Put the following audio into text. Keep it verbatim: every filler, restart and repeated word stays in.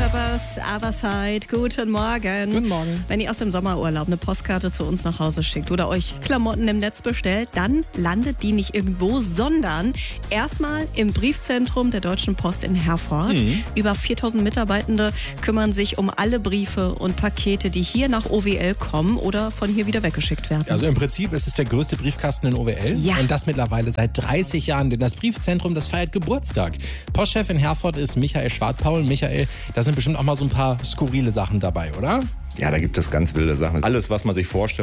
Peppers, Other Side. Guten Morgen. Guten Morgen. Wenn ihr aus dem Sommerurlaub eine Postkarte zu uns nach Hause schickt oder euch Klamotten im Netz bestellt, dann landet die nicht irgendwo, sondern erstmal im Briefzentrum der Deutschen Post in Herford. Mhm. Über viertausend Mitarbeitende kümmern sich um alle Briefe und Pakete, die hier nach O W L kommen oder von hier wieder weggeschickt werden. Also im Prinzip ist es der größte Briefkasten in O W L. Ja. Und das mittlerweile seit dreißig Jahren, denn das Briefzentrum, das feiert Geburtstag. Postchef in Herford ist Michael Schwartpaul. Michael, da sind bestimmt auch mal so ein paar skurrile Sachen dabei, oder? Ja, da gibt es ganz wilde Sachen. Alles, was man sich vorstellt.